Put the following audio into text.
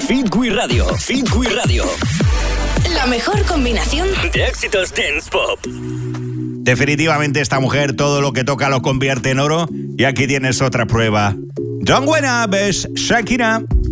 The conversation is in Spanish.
Fitwi Radio. Fitwi Radio. La mejor combinación de éxitos dance pop. Definitivamente esta mujer todo lo que toca lo convierte en oro. Y aquí tienes otra prueba. Don't Wanna, ves Shakira.